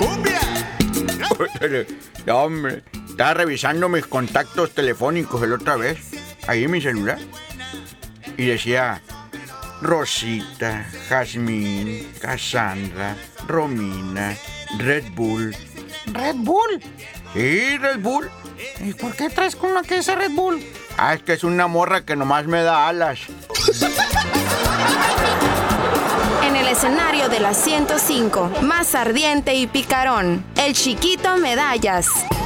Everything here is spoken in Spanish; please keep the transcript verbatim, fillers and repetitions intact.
No, hombre, estaba revisando mis contactos telefónicos el otra vez, ahí en mi celular, y decía Rosita, Jazmín, Cassandra, Romina, Red Bull. ¿Red Bull? Sí, Red Bull. ¿Y por qué traes con una que dice Red Bull? Ah, es que es una morra que nomás me da alas. En el escenario de la ciento cinco, más ardiente y picarón, el Chiquito Medallas.